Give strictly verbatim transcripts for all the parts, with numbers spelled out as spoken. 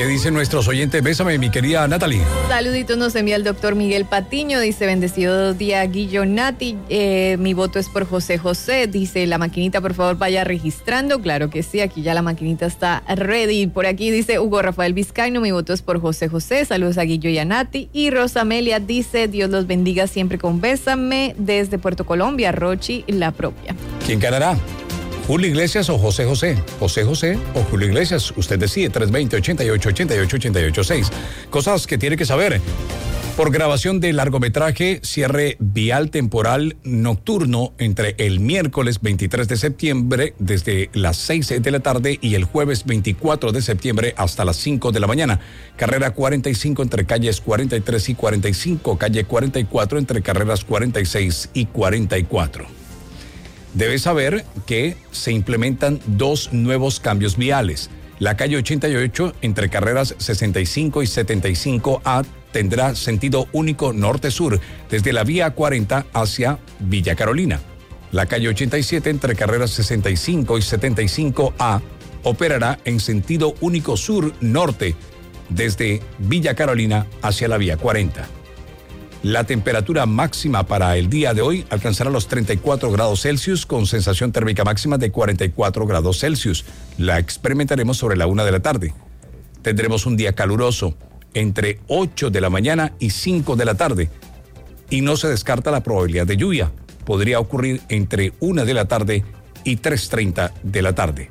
¿Qué dicen nuestros oyentes? Bésame, mi querida Natalie. Saluditos nos envía el doctor Miguel Patiño. Dice, bendecido día, Guillo Nati. Eh, mi voto es por José José. Dice, la maquinita, por favor, vaya registrando. Claro que sí, aquí ya la maquinita está ready. Por aquí dice Hugo Rafael Vizcaíno. Mi voto es por José José. Saludos a Guillo y a Nati. Y Rosa Amelia dice, Dios los bendiga siempre con Bésame. Desde Puerto Colombia, Rochi, la propia. ¿Quién ganará? ¿Julio Iglesias o José José? José José o Julio Iglesias. Usted decide. tres dos cero, ochenta y ocho, ochenta y ocho, ochenta y ocho, seis. Cosas que tiene que saber. Por grabación de largometraje, cierre vial temporal nocturno entre el miércoles veintitrés de septiembre desde las seis de la tarde y el jueves veinticuatro de septiembre hasta las cinco de la mañana. Carrera cuarenta y cinco entre calles cuarenta y tres y cuarenta y cinco, calle cuarenta y cuatro entre carreras cuarenta y seis y cuarenta y cuatro. Debe saber que se implementan dos nuevos cambios viales. La calle ochenta y ocho entre carreras sesenta y cinco y setenta y cinco A tendrá sentido único norte-sur desde la vía cuarenta hacia Villa Carolina. La calle ochenta y siete entre carreras sesenta y cinco y setenta y cinco A operará en sentido único sur-norte desde Villa Carolina hacia la vía cuarenta. La temperatura máxima para el día de hoy alcanzará los treinta y cuatro grados Celsius con sensación térmica máxima de cuarenta y cuatro grados Celsius. La experimentaremos sobre la una de la tarde. Tendremos un día caluroso entre ocho de la mañana y cinco de la tarde. Y no se descarta la probabilidad de lluvia. Podría ocurrir entre una de la tarde y tres treinta de la tarde.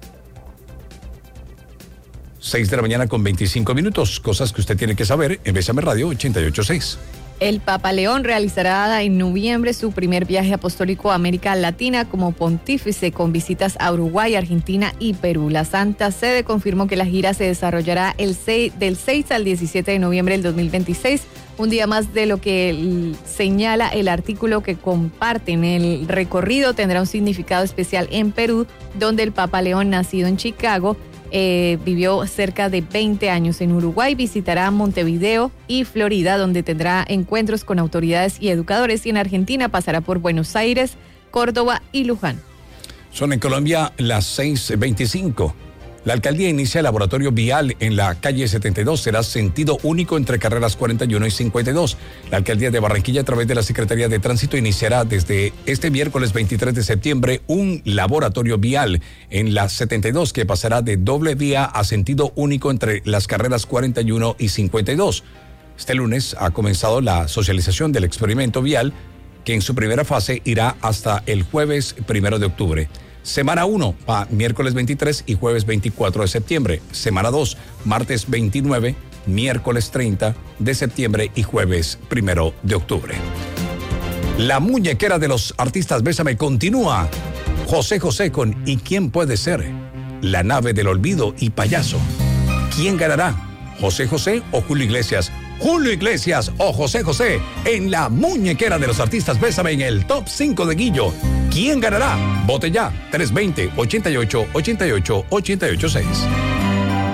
seis de la mañana con veinticinco minutos. Cosas que usted tiene que saber en Bésame Radio ochenta y ocho punto seis. El Papa León realizará en noviembre su primer viaje apostólico a América Latina como pontífice con visitas a Uruguay, Argentina y Perú. La Santa Sede confirmó que la gira se desarrollará el seis, del seis al diecisiete de noviembre del dos mil veintiséis, un día más de lo que el, señala el artículo que comparten. El recorrido tendrá un significado especial en Perú, donde el Papa León, nacido en Chicago, Eh, vivió cerca de veinte años. En Uruguay visitará Montevideo y Florida, donde tendrá encuentros con autoridades y educadores, y en Argentina pasará por Buenos Aires, Córdoba y Luján. Son en Colombia las seis veinticinco. La alcaldía inicia el laboratorio vial en la calle setenta y dos. Será sentido único entre carreras cuarenta y uno y cincuenta y dos. La alcaldía de Barranquilla, a través de la Secretaría de Tránsito, iniciará desde este miércoles veintitrés de septiembre un laboratorio vial en la setenta y dos que pasará de doble vía a sentido único entre las carreras cuarenta y uno y cincuenta y dos. Este lunes ha comenzado la socialización del experimento vial, que en su primera fase irá hasta el jueves primero de octubre. Semana uno, va miércoles veintitrés y jueves veinticuatro de septiembre. Semana dos, martes veintinueve, miércoles treinta de septiembre y jueves primero de octubre. La muñequera de los artistas Bésame continúa. José José con ¿Y quién puede ser? La nave del olvido y Payaso. ¿Quién ganará? ¿José José o Julio Iglesias? Julio Iglesias o José José en la muñequera de los artistas Bésame en el top cinco de Guillo. ¿Quién ganará? Vote ya. tres dos cero, ochenta y ocho, ochenta y ocho, ochenta y ocho, seis.